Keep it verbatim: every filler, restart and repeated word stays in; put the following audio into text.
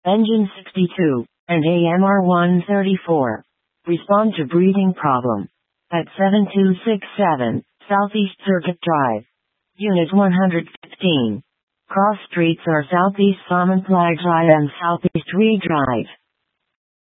Engine sixty-two, and A M R one thirty-four. Respond to breathing problem. At seven two six seven, Southeast Circuit Drive. Unit one hundred fifteen. Cross streets are Southeast Salmon Plage and Southeast Reed Drive.